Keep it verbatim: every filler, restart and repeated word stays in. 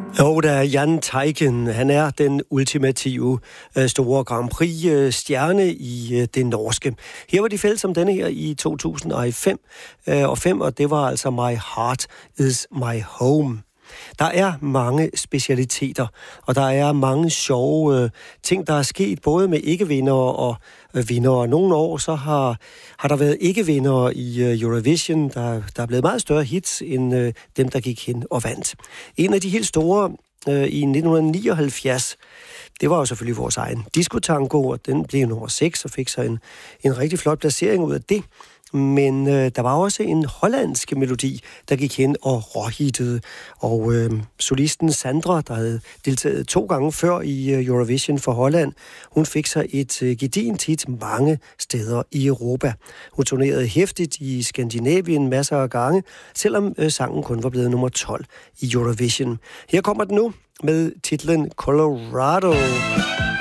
Jo, der er Jan Teigen. Han er den ultimative øh, store Grand Prix-stjerne i øh, det norske. Her var de fælles om denne her i to tusind og fem, øh, og, fem, og det var altså My Heart Is My Home. Der er mange specialiteter, og der er mange sjove øh, ting, der er sket, både med ikke-vindere og øh, vindere. Nogle år så har, har der været ikke-vindere i øh, Eurovision, der, der er blevet meget større hits end øh, dem, der gik hen og vandt. En af de helt store øh, i nitten nioghalvfjerds, det var jo selvfølgelig vores egen Disco Tango, og den blev nummer seks og fik så en, en rigtig flot placering ud af det. Men øh, der var også en hollandsk melodi, der gik hen og råhittede. Og øh, solisten Sandra, der havde deltaget to gange før i øh, Eurovision for Holland, hun fik sig et øh, gedint hit mange steder i Europa. Hun turnerede hæftigt i Skandinavien masser af gange, selvom øh, sangen kun var blevet nummer tolv i Eurovision. Her kommer den nu med titlen Colorado.